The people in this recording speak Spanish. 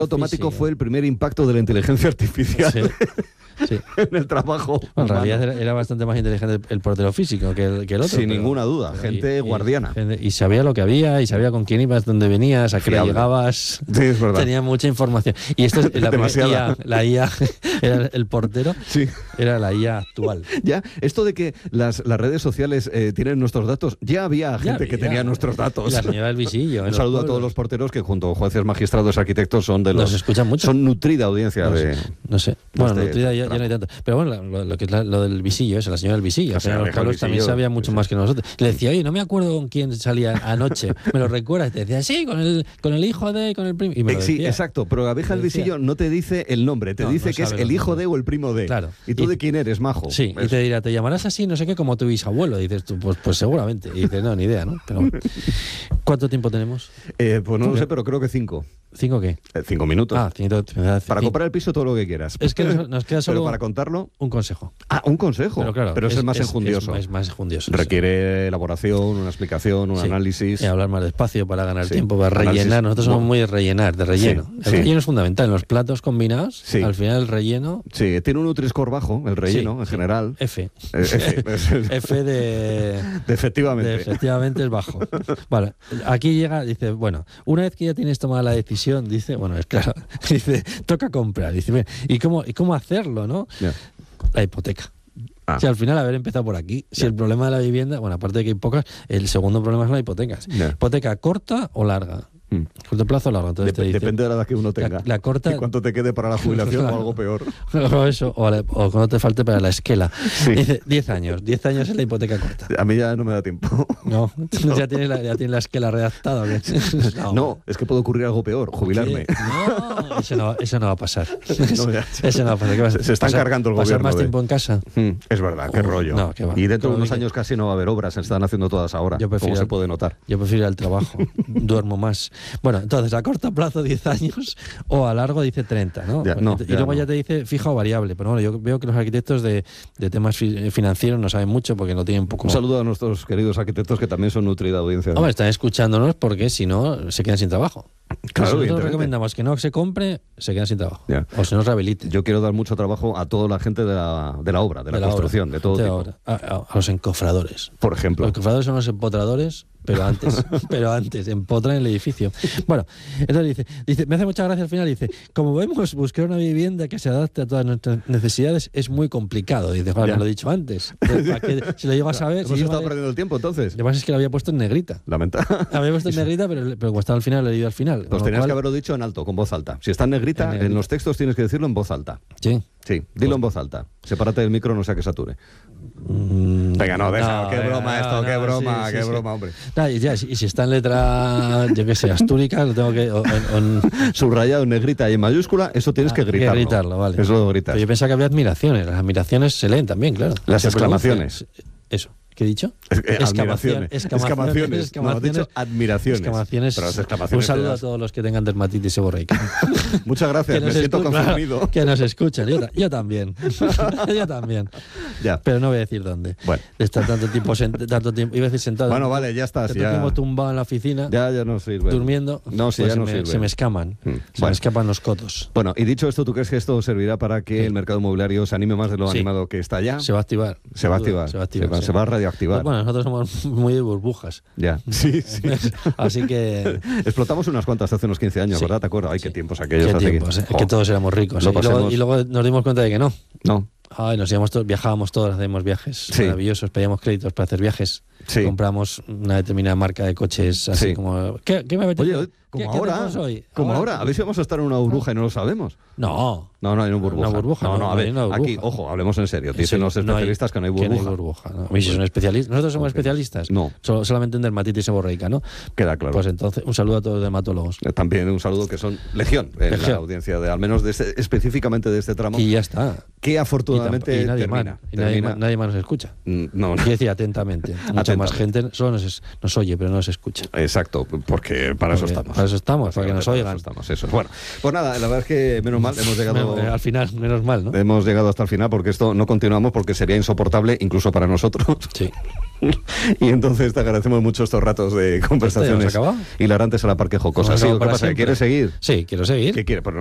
automático fue el primer impacto de la inteligencia artificial en el trabajo. En realidad era bastante más inteligente el portero físico que el otro. Sin ninguna duda, gente guardiana. Y sabía lo que había, y sabía con quién ibas, dónde venías, a qué hora llegabas. Sí, es verdad. Tenía mucha información. Y esto es la IA, era el portero, era la IA actual. Ya, esto de que las redes sociales tienen nuestros datos, ya había gente que tenía nuestros datos. La señora del visillo. Un saludo a todos los porteros que junto a jueces, magistrados, arquitectos son de los... Nos escuchan mucho. Son nutrida audiencia no sé. Bueno, nutrida ya no hay tanto. Pero bueno, lo que es lo del visillo, la señora del visillo. Los Carlos también sabía mucho más que nosotros. Le decía, oye, no me acuerdo con quién salía anoche. ¿Me lo recuerdas? Y te decía, sí, con el hijo de, con el primo. Y me lo decía. Sí, exacto. Pero la abeja del visillo no te dice el nombre, te dice que es el hijo de o el primo de. Claro. ¿Y tú de quién eres, majo? Sí, y te dirá, te llamarás así, no sé qué, como tu bisabuelo. Y dices tú, pues seguramente. Y dices, no, ni idea, ¿no? Pero ¿cuánto tiempo tenemos? Pues no lo sé, pero creo que 5. ¿5 qué? 5 minutos. Para comprar el piso todo lo que quieras. Es que nos queda solo pero para contarlo... un consejo. Un consejo. Pero claro, es más enjundioso. Es más enjundioso. Requiere elaboración, una explicación, un análisis. Y hablar más despacio para ganar tiempo, para rellenar. Nosotros somos muy de rellenar, de relleno. El relleno es fundamental. En los platos combinados, al final el relleno... Sí, tiene un Nutri-Score bajo, el relleno, en general. F. F de efectivamente. De efectivamente es bajo. Vale, aquí llega, dice, bueno, una vez que ya tienes tomada la decisión, dice, bueno, es claro, dice, toca comprar. Dice, ¿y cómo hacerlo, no? Yeah. La hipoteca. Si al final haber empezado por aquí, si el problema de la vivienda, bueno, aparte de que hay pocas, el segundo problema es la hipoteca. ¿Hipoteca corta o larga? Corto plazo o largo. Entonces te dice, depende de la edad que uno tenga. La corta, y cuánto te quede para la jubilación o algo peor. O eso, o cuando te falte para la esquela. Dice 10 años. 10 años es la hipoteca corta. A mí ya no me da tiempo. No, ya tienes la esquela redactada. No, es que puede ocurrir algo peor, jubilarme. No, eso no va a pasar. Eso no va a pasar. Se están cargando el gobierno. ¿Pasar más tiempo en casa? Es verdad, qué rollo. No, qué va. Y dentro de unos años casi no va a haber obras, se están haciendo todas ahora, como se puede notar. Yo prefiero ir al trabajo, duermo más. Bueno, entonces, a corto plazo 10 años o a largo dice 30, ¿no? Y luego ya te dice fija o variable. Pero bueno, yo veo que los arquitectos de temas financieros no saben mucho porque no tienen poco... Un saludo a nuestros queridos arquitectos que también son nutrida audiencia. Hombre, están escuchándonos porque si no se quedan sin trabajo. Claro, nosotros recomendamos que no se compre, se quedan sin trabajo. O se nos rehabilite. Yo quiero dar mucho trabajo a toda la gente de la obra, de la construcción, de todo tipo. A los encofradores. Por ejemplo. Los encofradores son los empotradores, pero antes, empotran el edificio. Bueno, entonces dice, me hace mucha gracia al final, dice, como vemos, buscar una vivienda que se adapte a todas nuestras necesidades es muy complicado. Dice, me lo he dicho antes. Si lo llevas a ver... Hemos estado perdiendo el tiempo, entonces. Lo que pasa es que lo había puesto en negrita. Lamentable. Había puesto en negrita, pero como estaba al final, lo he leído al final. Pues tenías que haberlo dicho en alto, con voz alta. Si está en negrita, en los textos tienes que decirlo en voz alta. Sí, dilo en voz alta. Sepárate del micro, no sea que sature. Venga, no, deja. Qué broma, hombre. Y si está en letra, yo qué sé, astúrica, lo tengo que... subrayado en negrita y en mayúscula, eso tienes que gritarlo. Gritarlo, vale. Eso lo gritas. Pero yo pensaba que había admiraciones. Las admiraciones se leen también, claro. Las exclamaciones. Eso. ¿Qué he dicho? Exclamaciones. No, has dicho admiraciones. Exclamaciones. Pero las exclamaciones. Un saludo a todos los que tengan dermatitis seborreica. Muchas gracias, me siento confundido. Claro, que nos escuchan. Yo también. Yo también. Ya. Pero no voy a decir dónde. Bueno. De estar tanto tiempo iba a decir sentado. Bueno, vale, ya está. Tanto tiempo tumbado en la oficina. Ya no sirve. Durmiendo. No, sí, pues ya no sirve. Se me escaman. Se me escapan los cotos. Bueno, y dicho esto, ¿tú crees que esto servirá para que el mercado inmobiliario se anime más de lo animado que está ya? Se va a activar. Se va a radioactivar. Bueno, nosotros somos muy de burbujas. Ya. Sí. Así que... Explotamos unas cuantas hace unos 15 años, ¿verdad? ¿Te acuerdas? Ay, qué tiempos aquellos. Que todos éramos ricos. Y luego nos dimos cuenta de que no. No. Ay, viajábamos todos, hacíamos viajes maravillosos, pedíamos créditos para hacer viajes. Compramos una determinada marca de coches, así como... ¿Qué me apetece? Oye, como ahora, a ver si vamos a estar en una burbuja y no lo sabemos. No, hay una burbuja. Una burbuja. A ver, aquí, ojo, hablemos en serio. Dicen los especialistas que no hay burbuja. Que no hay burbuja, ¿no? A mí si son especialistas. ¿Nosotros somos especialistas? No. Solamente en dermatitis seborreica, ¿no? Queda claro. Pues entonces, un saludo a todos los dermatólogos. También un saludo que son legión en la audiencia, al menos específicamente de este tramo. Y ya está. Que afortunadamente nadie más nos escucha. No. Quiero decir, atentamente. Mucha más gente solo nos oye, pero no nos escucha. Exacto, porque para eso estamos. Para eso estamos, para que nos oigan. Eso. Bueno, pues nada, la verdad es que menos mal hemos llegado... al final, menos mal, ¿no? Hemos llegado hasta el final porque esto no continuamos porque sería insoportable incluso para nosotros. Sí. Y entonces te agradecemos mucho estos ratos de conversaciones hilarantes a la par que jocosas. Sí, ¿qué pasa? ¿Quieres seguir? Sí, quiero seguir. ¿Qué quieres?